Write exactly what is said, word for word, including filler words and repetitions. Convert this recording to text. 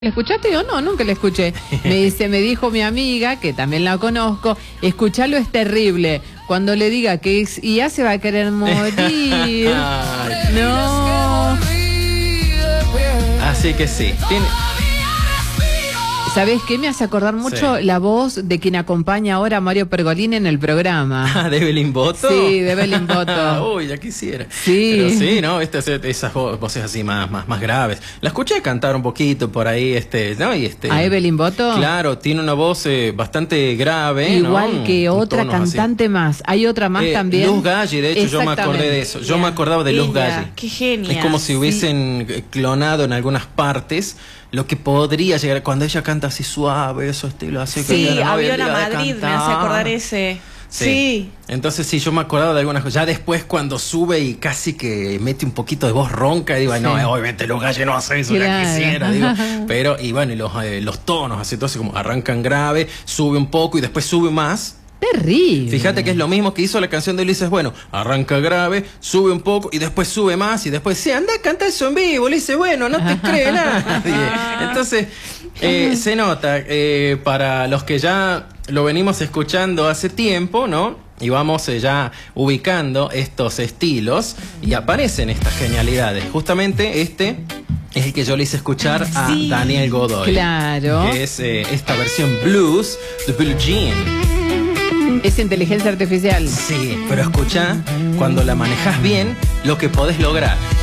¿La escuchaste o no? Nunca la escuché. Me dice, me dijo mi amiga, que también la conozco, escucharlo es terrible. Cuando le diga que es I A se va a querer morir. No. Así que sí. Tiene... ¿Sabés qué? Me hace acordar mucho sí. la voz de quien acompaña ahora a Mario Pergolini en el programa. Ah, ¿de Evelyn Boto? Sí, de Evelyn Boto. Uy, ya quisiera. Sí. Pero sí, ¿no? Este, esas voces así más, más, más graves. La escuché cantar un poquito por ahí, este, ¿no? Y este, ¿A Evelyn Boto? Claro, tiene una voz eh, bastante grave, igual ¿no? que otra cantante así. Más. Hay otra más eh, también. Luz Galli, de hecho, yo me acordé de eso. Yo yeah. me acordaba de Luz Galli. Qué genial. Es como si hubiesen sí. clonado en algunas partes lo que podría llegar cuando ella canta así suave, eso estilo así. Sí, que Avión a Madrid, me hace acordar ese. Sí. sí. Entonces sí, yo me acordaba de algunas cosas. Ya después cuando sube y casi que mete un poquito de voz ronca, digo, sí. no, obviamente Luz Galli no hace eso, claro. ya quisiera, digo. Pero, y bueno, y los, eh, los tonos, así, entonces como arrancan grave, sube un poco y después sube más. Terrible. Fíjate que es lo mismo que hizo la canción de Ulises. Bueno, arranca grave, sube un poco y después sube más y después, sí, anda a cantar eso en vivo, Ulises, bueno, no te cree nadie. Entonces, eh, se nota, eh, para los que ya lo venimos escuchando hace tiempo, ¿no? Y vamos eh, ya ubicando estos estilos y aparecen estas genialidades. Justamente este es el que yo le hice escuchar a sí, Daniel Godoy. Claro. Que es eh, esta versión blues de Billie Jean. Es inteligencia artificial. Sí, pero escucha, cuando la manejas bien, lo que podés lograr.